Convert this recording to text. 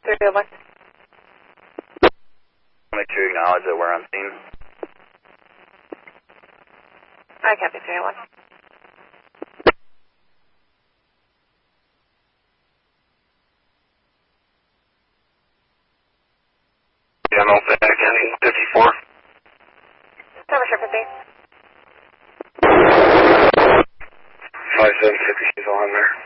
301. Make sure you acknowledge that we're on scene. I copy 301. General County 54. Temperature 50. 5760, she's on there.